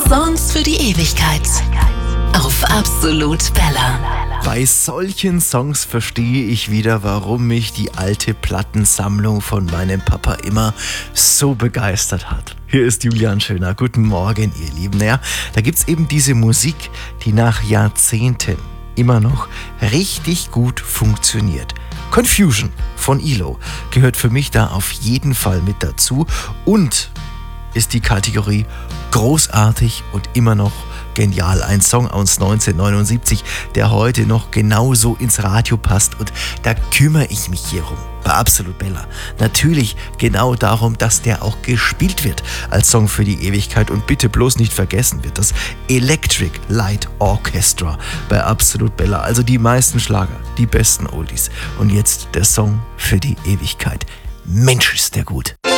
Songs für die Ewigkeit. Auf Absolut Bella. Bei solchen Songs verstehe ich wieder, warum mich die alte Plattensammlung von meinem Papa immer so begeistert hat. Hier ist Julian Schöner. Guten Morgen, ihr Lieben. Naja, da gibt's eben diese Musik, die nach Jahrzehnten immer noch richtig gut funktioniert. Confusion von ELO gehört für mich da auf jeden Fall mit dazu und ist die Kategorie großartig und immer noch genial. Ein Song aus 1979, der heute noch genauso ins Radio passt, und da kümmere ich mich hier rum. Bei Absolut Bella. Natürlich genau darum, dass der auch gespielt wird als Song für die Ewigkeit, und bitte bloß nicht vergessen wird das Electric Light Orchestra bei Absolut Bella. Also die meisten Schlager, die besten Oldies. Und jetzt der Song für die Ewigkeit. Mensch, ist der gut.